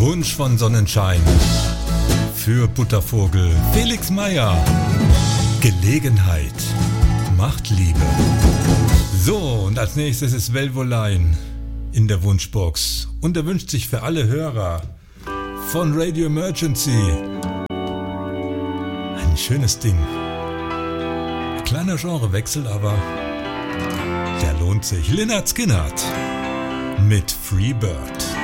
Wunsch von Sonnenschein. Für Buttervogel Felix Meyer. Gelegenheit macht Liebe. So, und als nächstes ist Velvoline in der Wunschbox. Und er wünscht sich für alle Hörer von Radio Emergency ein schönes Ding. Kleiner Genrewechsel, aber der lohnt sich. Lynyrd Skynyrd mit Freebird.